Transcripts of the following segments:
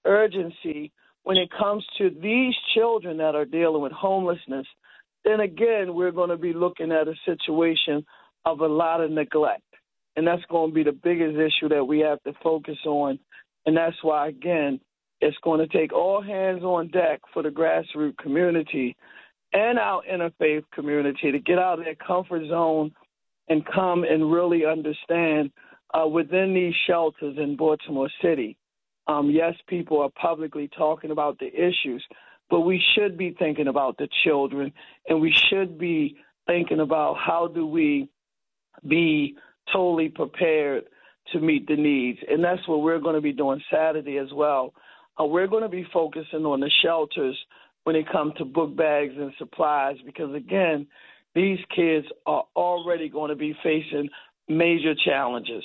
urgency when it comes to these children that are dealing with homelessness, then again, we're going to be looking at a situation of a lot of neglect. And that's going to be the biggest issue that we have to focus on. And that's why, again, it's going to take all hands on deck for the grassroots community and our interfaith community to get out of their comfort zone and come and really understand within these shelters in Baltimore City. Yes, people are publicly talking about the issues, but we should be thinking about the children, and we should be thinking about how do we be totally prepared to meet the needs. And that's what we're going to be doing Saturday as well. We're going to be focusing on the shelters when it comes to book bags and supplies because, again, these kids are already going to be facing major challenges.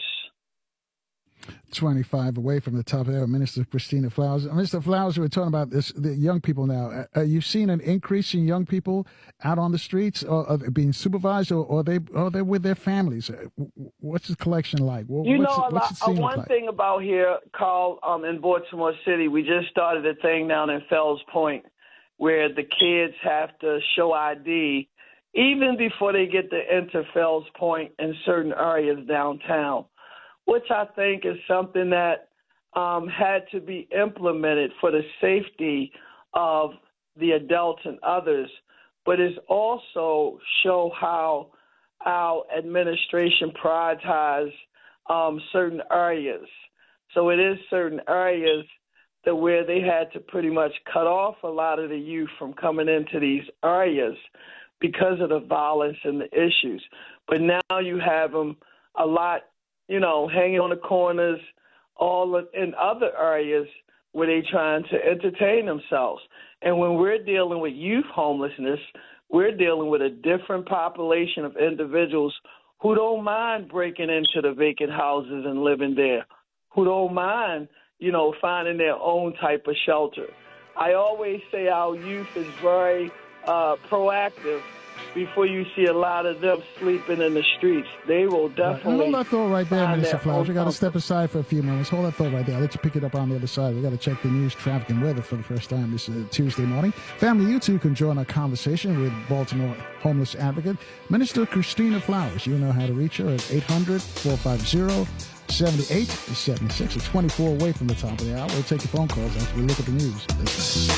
25 away from the top there, Minister Christina Flowers. Mr. Flowers, we're talking about this, the young people now. Are you seeing an increase in young people out on the streets, or are they being supervised, or are they with their families? What's the collection like? One thing about here, Carl, in Baltimore City, we just started a thing down in Fells Point where the kids have to show ID even before they get to enter Fells Point in certain areas downtown, which I think is something that had to be implemented for the safety of the adults and others, but it's also show how our administration prioritizes certain areas. So it is certain areas that where they had to pretty much cut off a lot of the youth from coming into these areas because of the violence and the issues. But now you have them a lot, hanging on the corners, in other areas where they're trying to entertain themselves. And when we're dealing with youth homelessness, we're dealing with a different population of individuals who don't mind breaking into the vacant houses and living there, who don't mind, finding their own type of shelter. I always say our youth is very proactive. Before you see a lot of them sleeping in the streets, they will definitely. Hold that thought right there, Minister Flowers. We got to step aside for a few moments. Hold that thought right there. I'll let you pick it up on the other side. We got to check the news, traffic, and weather for the first time this Tuesday morning. Family, you too can join our conversation with Baltimore homeless advocate, Minister Christina Flowers. You know how to reach her at 800-450-7876. It's 24 away from the top of the hour. We'll take your phone calls after we look at the news.